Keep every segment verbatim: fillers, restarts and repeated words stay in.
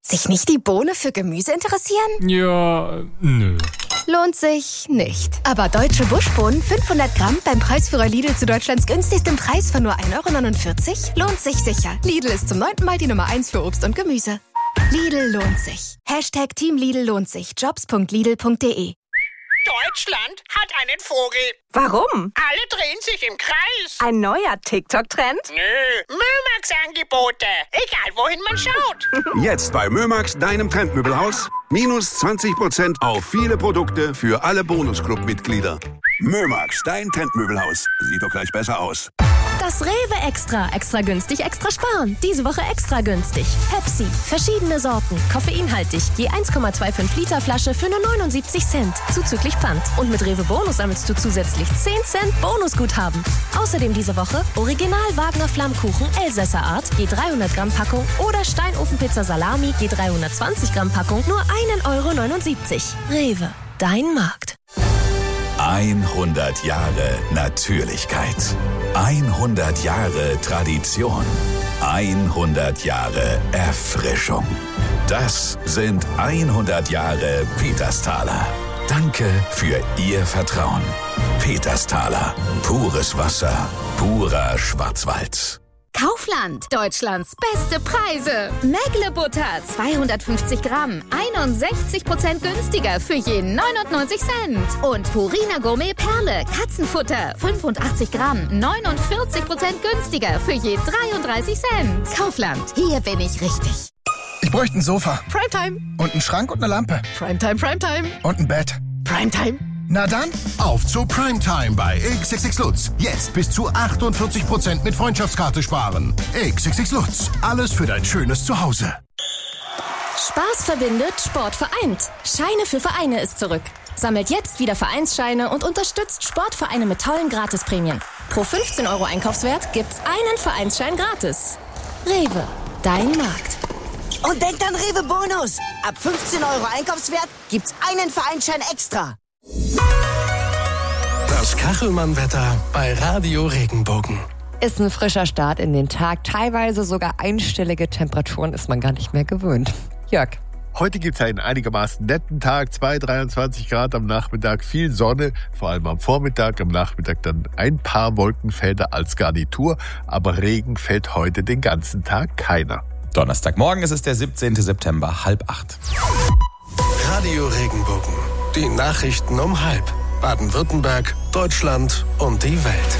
Sich nicht die Bohne für Gemüse interessieren? Ja, nö. Lohnt sich nicht. Aber deutsche Buschbohnen fünfhundert Gramm beim Preisführer Lidl zu Deutschlands günstigstem Preis von nur ein Euro neunundvierzig lohnt sich sicher. Lidl ist zum neunten Mal die Nummer eins für Obst und Gemüse. Lidl lohnt sich. Hashtag Team Lidl lohnt sich. Jobs punkt lidl punkt de. Deutschland hat einen Vogel. Warum? Alle drehen sich im Kreis. Ein neuer TikTok-Trend? Nö, Mömax-Angebote. Egal, wohin man schaut. Jetzt bei Mömax, deinem Trendmöbelhaus. Minus zwanzig Prozent auf viele Produkte für alle Bonusclub-Mitglieder. Mömax, dein Trendmöbelhaus. Sieht doch gleich besser aus. Das Rewe Extra. Extra günstig, extra sparen. Diese Woche extra günstig. Pepsi. Verschiedene Sorten. Koffeinhaltig. Je eins Komma fünfundzwanzig Liter Flasche für nur neunundsiebzig Cent. Zuzüglich Pfand. Und mit Rewe Bonus sammelst du zusätzlich zehn Cent Bonusguthaben. Außerdem diese Woche Original Wagner Flammkuchen Elsässer Art. Je dreihundert Gramm Packung. Oder Steinofenpizza Salami. Je dreihundertzwanzig Gramm Packung. Nur ein Euro neunundsiebzig. Rewe. Dein Markt. hundert Jahre Natürlichkeit. hundert Jahre Tradition. hundert Jahre Erfrischung. Das sind hundert Jahre Petersthaler. Danke für Ihr Vertrauen. Petersthaler. Pures Wasser. Purer Schwarzwald. Kaufland, Deutschlands beste Preise. Mägle Butter, zweihundertfünfzig Gramm, einundsechzig Prozent günstiger für je neunundneunzig Cent. Und Purina Gourmet Perle, Katzenfutter, fünfundachtzig Gramm, neunundvierzig Prozent günstiger für je dreiunddreißig Cent. Kaufland, hier bin ich richtig. Ich bräuchte ein Sofa. Primetime. Und einen Schrank und eine Lampe. Primetime, Primetime. Und ein Bett. Primetime. Na dann, auf zu Primetime bei X X X Lutz. Jetzt bis zu achtundvierzig Prozent mit Freundschaftskarte sparen. X X X Lutz. Alles für dein schönes Zuhause. Spaß verbindet, Sport vereint. Scheine für Vereine ist zurück. Sammelt jetzt wieder Vereinsscheine und unterstützt Sportvereine mit tollen Gratisprämien. Pro fünfzehn Euro Einkaufswert gibt's einen Vereinsschein gratis. Rewe, dein Markt. Und denkt an Rewe Bonus. Ab fünfzehn Euro Einkaufswert gibt's einen Vereinsschein extra. Das Kachelmann-Wetter bei Radio Regenbogen. Ist ein frischer Start in den Tag. Teilweise sogar einstellige Temperaturen ist man gar nicht mehr gewöhnt. Jörg. Heute gibt es einen einigermaßen netten Tag, zwei, dreiundzwanzig Grad am Nachmittag, viel Sonne, vor allem am Vormittag, am Nachmittag dann ein paar Wolkenfelder als Garnitur, aber Regen fällt heute den ganzen Tag keiner. Donnerstagmorgen ist es der siebzehnten September, halb acht. Radio Regenbogen. Die Nachrichten um halb. Baden-Württemberg, Deutschland und die Welt.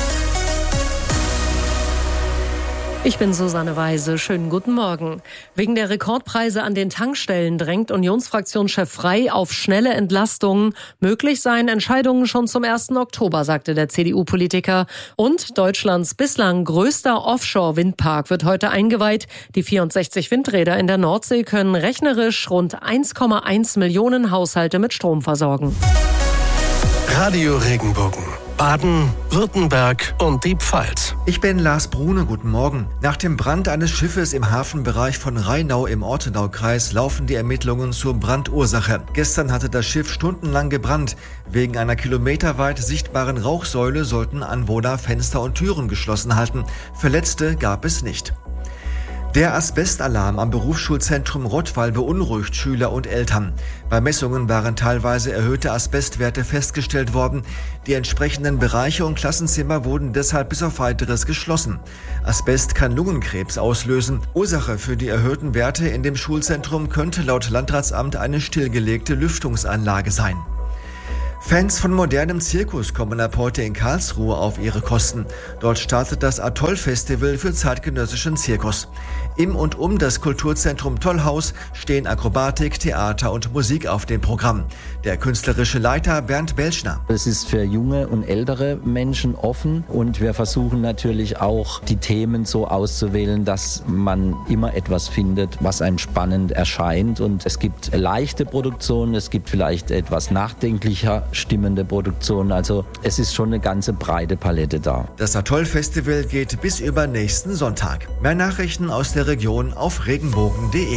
Ich bin Susanne Weise. Schönen guten Morgen. Wegen der Rekordpreise an den Tankstellen drängt Unionsfraktionschef Frey auf schnelle Entlastungen. Möglich seien Entscheidungen schon zum ersten Oktober, sagte der C D U-Politiker. Und Deutschlands bislang größter Offshore-Windpark wird heute eingeweiht. Die vierundsechzig Windräder in der Nordsee können rechnerisch rund eins Komma eins Millionen Haushalte mit Strom versorgen. Radio Regenbogen. Baden, Württemberg und die Pfalz. Ich bin Lars Brune, guten Morgen. Nach dem Brand eines Schiffes im Hafenbereich von Rheinau im Ortenaukreis laufen die Ermittlungen zur Brandursache. Gestern hatte das Schiff stundenlang gebrannt. Wegen einer kilometerweit sichtbaren Rauchsäule sollten Anwohner Fenster und Türen geschlossen halten. Verletzte gab es nicht. Der Asbestalarm am Berufsschulzentrum Rottweil beunruhigt Schüler und Eltern. Bei Messungen waren teilweise erhöhte Asbestwerte festgestellt worden. Die entsprechenden Bereiche und Klassenzimmer wurden deshalb bis auf Weiteres geschlossen. Asbest kann Lungenkrebs auslösen. Ursache für die erhöhten Werte in dem Schulzentrum könnte laut Landratsamt eine stillgelegte Lüftungsanlage sein. Fans von modernem Zirkus kommen ab heute in Karlsruhe auf ihre Kosten. Dort startet das Atoll-Festival für zeitgenössischen Zirkus. Im und um das Kulturzentrum Tollhaus stehen Akrobatik, Theater und Musik auf dem Programm. Der künstlerische Leiter Bernd Belschner. Es ist für junge und ältere Menschen offen und wir versuchen natürlich auch die Themen so auszuwählen, dass man immer etwas findet, was einem spannend erscheint. Und es gibt leichte Produktionen, es gibt vielleicht etwas nachdenklicher stimmende Produktionen. Also es ist schon eine ganze breite Palette da. Das Atoll-Festival geht bis über nächsten Sonntag. Mehr Nachrichten aus der Region auf regenbogen punkt de.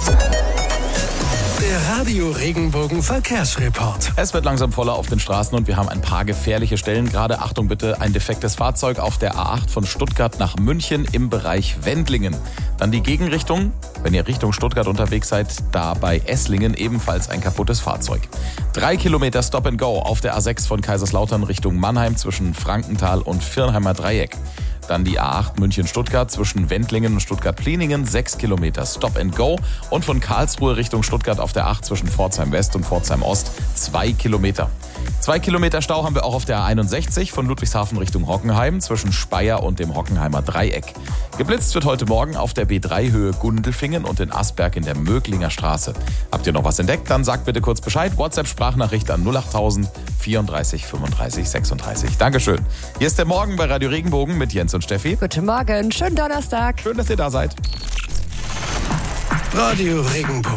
Der Radio Regenbogen Verkehrsreport. Es wird langsam voller auf den Straßen und wir haben ein paar gefährliche Stellen. Gerade Achtung bitte, ein defektes Fahrzeug auf der A acht von Stuttgart nach München im Bereich Wendlingen. Dann die Gegenrichtung Wenn ihr Richtung Stuttgart unterwegs seid, da bei Esslingen ebenfalls ein kaputtes Fahrzeug. Drei Kilometer Stop and Go auf der A sechs von Kaiserslautern Richtung Mannheim zwischen Frankenthal und Viernheimer Dreieck. Dann die A acht München-Stuttgart zwischen Wendlingen und Stuttgart-Pliningen, sechs Kilometer Stop and Go. Und von Karlsruhe Richtung Stuttgart auf der acht zwischen Pforzheim West und Pforzheim Ost, zwei Kilometer. Zwei Kilometer Stau haben wir auch auf der A einundsechzig von Ludwigshafen Richtung Hockenheim zwischen Speyer und dem Hockenheimer Dreieck. Geblitzt wird heute Morgen auf der B drei Höhe Gundelfingen und in Asberg in der Möglinger Straße. Habt ihr noch was entdeckt? Dann sagt bitte kurz Bescheid. WhatsApp-Sprachnachricht an null achttausend vierunddreißig fünfunddreißig sechsunddreißig. Dankeschön. Hier ist der Morgen bei Radio Regenbogen mit Jens und Steffi. Guten Morgen, schönen Donnerstag. Schön, dass ihr da seid. Radio Regenbogen.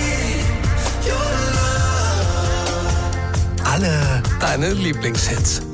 Alle deine Lieblingshits.